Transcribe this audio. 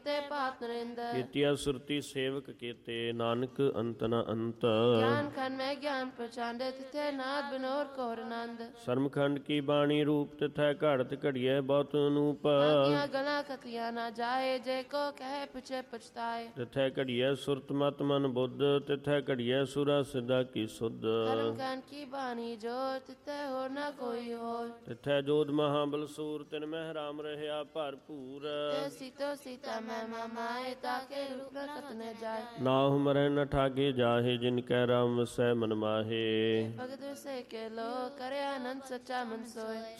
ਤੇ ਪਾਤ ਨਰਿੰਦਰ ਕੀਤਿਆ ਸੁਰਤੀ ਸੇਵਕ ਕੀਤੇ ਨਾਨਕ ਅੰਤ ਨ ਅੰਤ। ਗਿਆਨ ਖੰਡ ਮੈਂ ਗਿਆਨ ਪ੍ਰਚਾਂਡੇ ਤਿਥੈ ਨਾਦ ਬਿਨੋਰ ਕੋਰ ਆਨੰਦ। ਸਰਮਖੰਡ ਕੀ ਬਾਣੀ ਰੂਪ ਤਿਥੈ ਘੜਤ ਘੜੀਐ ਬਹੁਤ ਅਨੂਪ। ਆਗੀਆਂ ਗਲਾਂ ਕਤੀਆਂ ਨਾ ਜਾਏ ਜੇ ਕੋ ਕਹੇ ਪਿਛੇ ਪਛਤਾਏ। ਤਿਥੈ ਘੜੀਐ ਸੁਰਤ ਮਤ ਮਨ ਬੁੱਧ ਤਿਥੈ ਘੜੀਐ ਸੁਰਾ ਸਿੱਧਾ ਕੀ ਸੁਧ। ਧਰਮ ਖੰਡ ਕੀ ਬਾਣੀ ਜੋਰ ਤਿਥੈ ਹੋਰ ਨਾ ਕੋਈ ਹੋਰ। ਤਿਥੈ ਜੋਧ ਮਹਾਬਲ ਸੂਰ ਤਿਨ ਮਹਿ ਰਾਮ ਰਹਿਆ ਭਰਪੂਰ। ਤੇ ਸੀਤੋ ਸੀਤਾ ਮੈਂ ਮਾਏ ਤਾਕੇ ਰੂਪ ਨ ਕਤਨੇ ਜਾਏ। ਨਾਹੁ ਮਰੈ ਨ ਠਾਗੇ ਜਾਹੇ ਜਿਨ ਕੈ ਰਾਮ ਵਸੈ ਮਨ ਮਾਹੇ। ਭਗਤ ਵਿਸੇ ਕੇ ਲੋ ਕਰਿਆ ਆਨੰਦ ਸੱਚਾ ਮਨ ਸੋਏ।